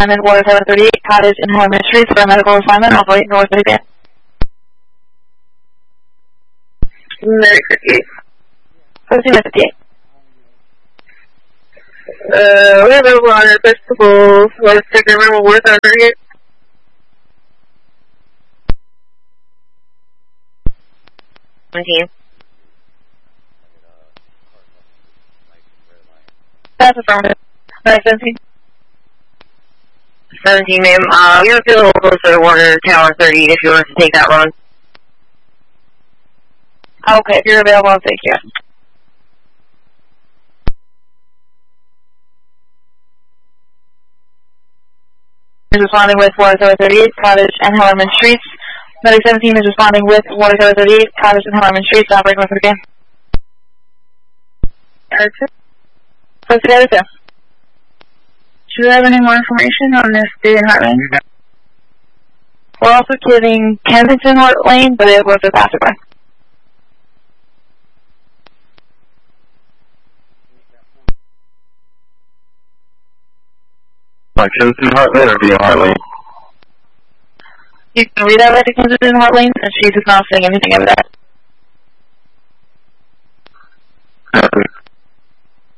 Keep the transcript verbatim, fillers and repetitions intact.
assignment, Water Tower thirty-eight, Cottage and Harriman Streets for a medical assignment, operate North Vivian. Mary fifty-eight. fifteen fifty-eight. Uh, we have a lot of festivals. Let's take a remember Water Tower thirty-eight. seventeen. That's affirmative. nine seventeen. seventeen, ma'am. Uh, you're a little closer to Water Tower thirty if you want to take that run. Okay, if you're available, I'll take you. Is responding with Water Tower thirty-eight, Cottage and Hellerman Streets. Medic seventeen is responding with Water Tower thirty-eight, Cottage and Hellerman Streets, operating North Vivian. What's the other two? Do you have any more information on this day in Heartland? We're also getting Kensington Heart Lane, but it was a passerby. Like Kensington Heart Lane or Via Heart Lane? You can read that right to Kensington Heart Lane, and she's just not saying anything of that.